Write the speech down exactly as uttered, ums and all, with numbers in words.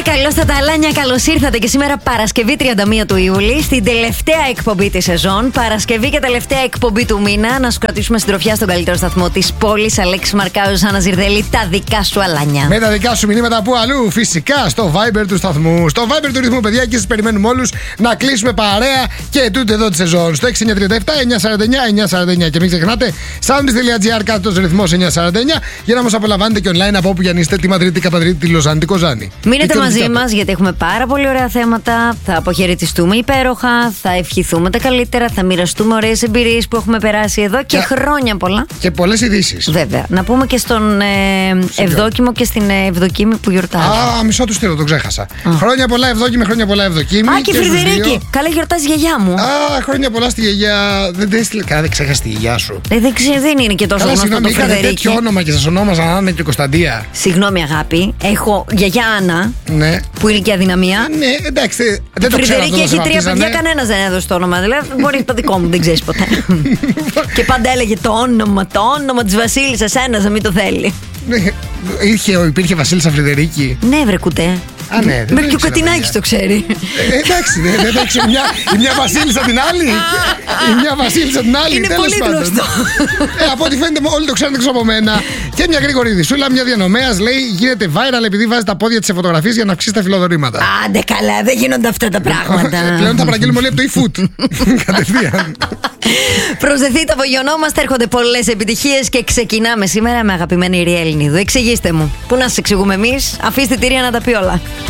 Βρε, καλώς τα ταλάνια, καλώς ήρθατε και σήμερα Παρασκευή τριάντα μία του Ιούλη, στην τελευταία εκπομπή της σεζόν. Παρασκευή και τελευταία εκπομπή του μήνα. Να σου κρατήσουμε συντροφιά στον καλύτερο σταθμό της πόλης. Αλέξη Μαρκάου, Άννα Ζιρδέλη, τα δικά σου αλάνια. Με τα δικά σου μηνύματα που αλλού, φυσικά στο Viber του σταθμού. Στο Viber του ρυθμού, παιδιά, και σας περιμένουμε όλους να κλείσουμε παρέα και τούτο εδώ τη σεζόν. Στο έξι εννιά τρία επτά εννιά σαράντα εννιά εννιά σαράντα εννιά. Και μην ξεχνάτε, soundis.gr κάτω ρυθμός εννιά σαράντα εννιά για να μας απολαμβάνετε και online από όπου γιανείστε τη Μαδρίτη, τη Καπαδρίτη, τη Λοζάνη, τη Κοζάνη. Μείνετε μαζί μας γιατί έχουμε πάρα πολύ ωραία θέματα. Θα αποχαιρετιστούμε υπέροχα, θα ευχηθούμε τα καλύτερα, θα μοιραστούμε ωραίες εμπειρίες που έχουμε περάσει εδώ και, και χρόνια πολλά. Και πολλές ειδήσεις. Βέβαια. Να πούμε και στον ε, Ευδόκιμο και στην ε, Ευδοκίμη που γιορτάζει. Α, μισό του στείλω, το ξέχασα. Α. Χρόνια πολλά Ευδόκιμη, χρόνια πολλά Ευδοκίμη. Α, και, και Φρυδερίκη. Καλά, γιορτάζει η γιαγιά μου. Α, χρόνια πολλά στη γιαγιά. Δεν τα έστειλε. Καλά, δεν ξέχασε τη γιαγιά σου. Ε, δεν, ξέ, δεν είναι και τόσο γνωστό. Συγγνώμη, είχατε τέτοιο όνομα και σας ονόμαζαν Άννα και Κωνσταντία. Συγγνώμη, αγάπη. Έχω γιαγιά Άννα. Ναι. Που είναι και αδυναμία. Ναι, εντάξει. Δεν το ξέρω. Φρυδερίκη έχει τρία παιδιά, κανένας δεν έδωσε το όνομα. Δηλαδή, μπορεί το δικό μου, δεν ξέρει ποτέ. Και πάντα έλεγε το όνομα, το όνομα της Βασίλισσας, ένας να μην το θέλει. Είχε, υπήρχε Βασίλισσα Φρυδερίκη. Ναι, βρε κουτέ. Α, ναι, Μέχρι και ο Κατινάκης το ξέρει. Ε, εντάξει, ναι, δεν εντάξει. Μια, η μια Βασίλισσα την άλλη. Η μια Βασίλισσα την άλλη. Είναι πολύ γνωστό. Ε, από ό,τι φαίνεται, όλοι το ξέρουν έξω από μένα. Και μια γρήγορη δισούλα, μια διανομέας λέει γίνεται viral επειδή βάζει τα πόδια της σε φωτογραφίες για να αυξήσει τα φιλοδορήματα. Άντε καλά, δεν γίνονται αυτά τα πράγματα. Πλέον τα παραγγέλνουμε όλοι από το eFood. Κατευθείαν. Προσδεθείτε, απογειωνόμαστε, έρχονται πολλές επιτυχίες και ξεκινάμε σήμερα με αγαπημένη Ριέλ Νίδου. Εξηγήστε μου. Πού να σας εξηγούμε εμείς, αφήστε τη Ρία να τα πει όλα.